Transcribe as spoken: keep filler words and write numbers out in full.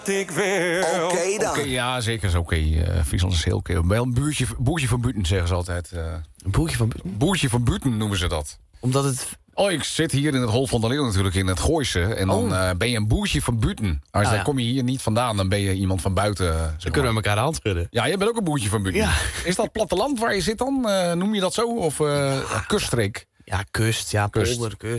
Ik wil. Oké okay, dan. Okay, ja, zeker is oké. Okay. Uh, Friesland is heel oké. Okay. Wel een buurtje, boertje van Buten zeggen ze altijd. Uh, een boertje van Buten? Boertje van Buten noemen ze dat. Omdat het... Oh, ik zit hier in het Hol van de Leeuw natuurlijk, in het Gooise. En dan oh. uh, ben je een boertje van Buten. Als ah, dan ja. kom je hier niet vandaan, dan ben je iemand van buiten. Uh, dan kunnen we elkaar de hand schudden. Ja, jij bent ook een boertje van Buten. Ja. Is dat platteland waar je zit dan? Uh, noem je dat zo? Of uh, ja, kuststreek? Ja, kust, ja, polder, kust.